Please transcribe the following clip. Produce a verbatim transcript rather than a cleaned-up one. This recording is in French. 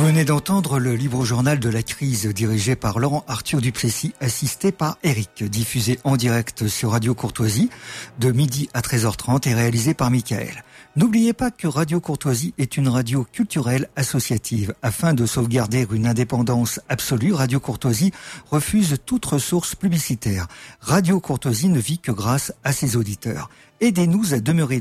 venez d'entendre le libre journal de la crise dirigé par Laurent Arthur Duplessis, assisté par Eric, diffusé en direct sur Radio Courtoisie de midi à treize heures trente et réalisé par Michael. N'oubliez pas que Radio Courtoisie est une radio culturelle associative. Afin de sauvegarder une indépendance absolue, Radio Courtoisie refuse toute ressource publicitaire. Radio Courtoisie ne vit que grâce à ses auditeurs. Aidez-nous à demeurer